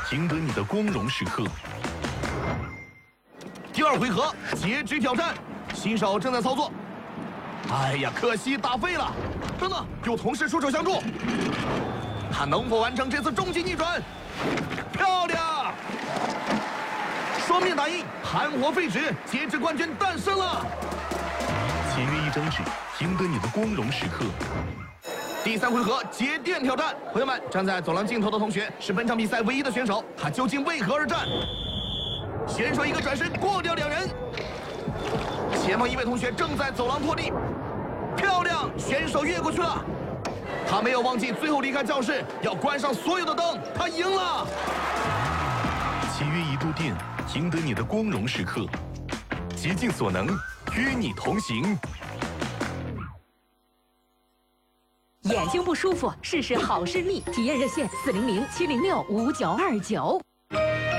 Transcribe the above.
赢得你的光荣时刻。 第2回合截止挑战，新手正在操作。哎呀，可惜打废了。等等，有同事出手相助，他能否完成这次终极逆转？漂亮！双面打印，盘活废纸，截止冠军诞生了。 签约1张纸，赢得你的光荣时刻。 第3回合节电挑战，朋友们，站在走廊尽头的同学是本场比赛唯一的选手，他究竟为何而战？选手一个转身过掉2人，前方一位同学正在走廊拖地，漂亮，选手越过去了。他没有忘记最后离开教室要关上所有的灯，他赢了。 签约1度电，赢得你的光荣时刻。竭尽所能，与你同行。 眼睛不舒服，试试好视力，体验热线400-706-5929。